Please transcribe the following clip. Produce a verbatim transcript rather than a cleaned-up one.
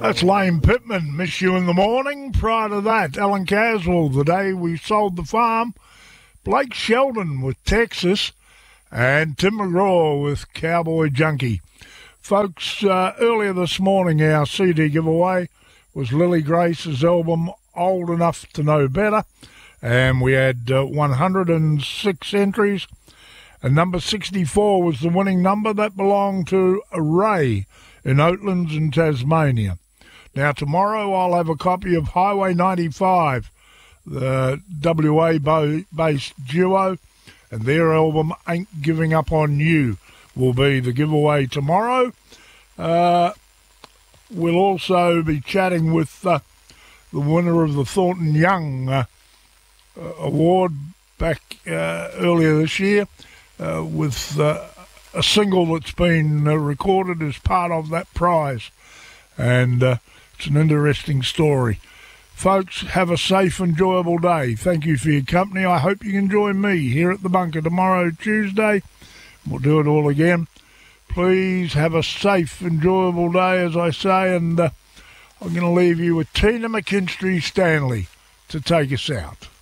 That's Lane Pittman, Miss You in the Morning. Prior to that, Alan Caswell, The Day We Sold the Farm. Blake Sheldon with Texas. And Tim McGraw with Cowboy Junkie. Folks, uh, earlier this morning our C D giveaway was Lily Grace's album Old Enough to Know Better. And we had uh, one hundred six entries. And number sixty-four was the winning number. That belonged to Ray in Oatlands in Tasmania. Now, tomorrow I'll have a copy of Highway ninety-five, the W A-based duo, and their album Ain't Giving Up On You will be the giveaway tomorrow. Uh, we'll also be chatting with uh, the winner of the Thornton Young uh, Award back uh, earlier this year uh, with uh, a single that's been uh, recorded as part of that prize. And uh, it's an interesting story. Folks, have a safe, enjoyable day. Thank you for your company. I hope you can join me here at the bunker tomorrow, Tuesday. We'll do it all again. Please have a safe, enjoyable day, as I say, and uh, I'm going to leave you with Tina McKinstry Stanley to take us out.